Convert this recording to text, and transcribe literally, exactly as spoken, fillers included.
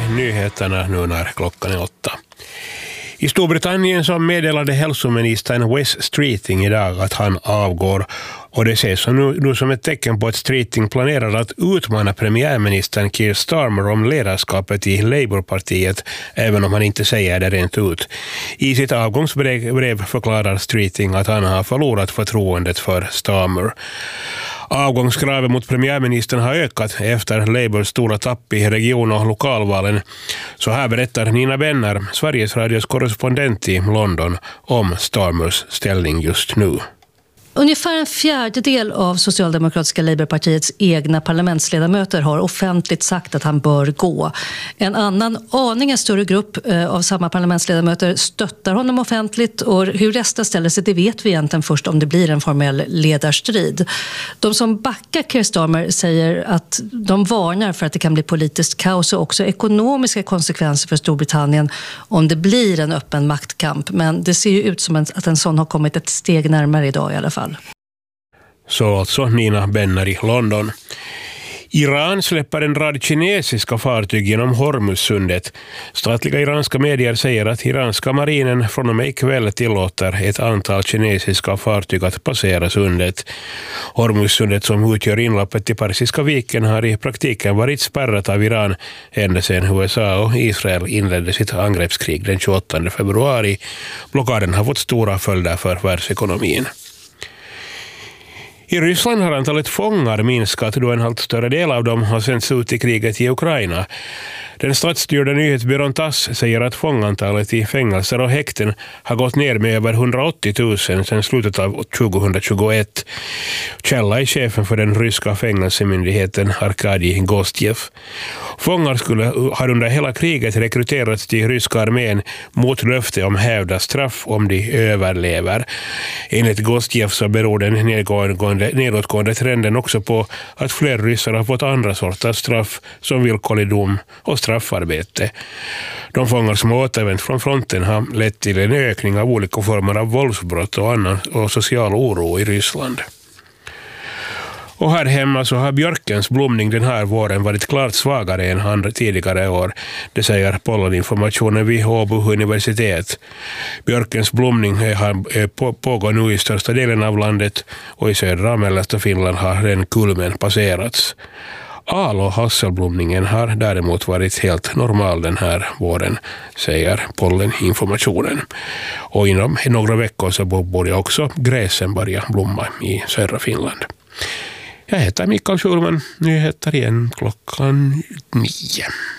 nyheterna nu när klockan är åtta. I Storbritannien så meddelade hälsoministern Wes Streeting idag att han avgår, och det ses nu, nu som ett tecken på att Streeting planerar att utmana premiärministern Keir Starmer om ledarskapet i Labourpartiet, även om han inte säger det rent ut. I sitt avgångsbrev förklarar Streeting att han har förlorat förtroendet för Starmer. Avgångskravet mot premiärministern har ökat efter Labours stora tapp i region- och lokalvalen. Så här berättar Nina Benner, Sveriges Radios korrespondent i London, om Starmers ställning just nu. Ungefär en fjärdedel av Socialdemokratiska Labourpartiets egna parlamentsledamöter har offentligt sagt att han bör gå. En annan aningen större grupp av samma parlamentsledamöter stöttar honom offentligt, och hur resten ställer sig det vet vi egentligen först om det blir en formell ledarstrid. De som backar Keir Starmer säger att de varnar för att det kan bli politiskt kaos och också ekonomiska konsekvenser för Storbritannien om det blir en öppen maktkamp. Men det ser ju ut som att en sån har kommit ett steg närmare idag i alla fall. Så alltså Nina Benner i London. Iran släpper en rad kinesiska fartyg genom Hormuzsundet. Statliga iranska medier säger att iranska marinen från och med ikväll tillåter ett antal kinesiska fartyg att passera sundet. Hormuzsundet, som utgör inloppet till Persiska viken, har i praktiken varit spärrat av Iran ända sedan U S A och Israel inledde sitt angreppskrig den tjugoåttonde februari. Blockaden har fått stora följder för världsekonomin. I Ryssland har antalet fångar minskat då en allt större del av dem har sänts ut i kriget i Ukraina. Den statsstyrda nyhetsbyrån Tass säger att fångantalet i fängelser och häkten har gått ner med över hundraåttio tusen sedan slutet av tjugohundratjugoett. Källa är chefen för den ryska fängelsemyndigheten Arkadij Gostjev. Fångar skulle ha under hela kriget rekryterats till ryska armén mot löfte om hävda straff om de överlever. Enligt Gostjev så beror den nedgående, nedåtgående trenden också på att fler ryssar har fått andra sorters straff som villkorlig dom och straffarbete. De fångar som återvänt från fronten har lett till en ökning av olika former av våldsbrott och annan och social oro i Ryssland. Och här hemma så har björkens blomning den här våren varit klart svagare än andra tidigare år. Det säger polleninformationen vid Åbo universitet. Björkens blomning har, på, pågår nu i största delen av landet, och i södra och mellersta Finland har den kulmen passerats. Al- och hasselblomningen har däremot varit helt normal den här våren, säger polleninformationen. Och inom några veckor så borde också gräsen börja blomma i södra Finland. Jag heter Mikael Schulman, nyheter igen klockan nio.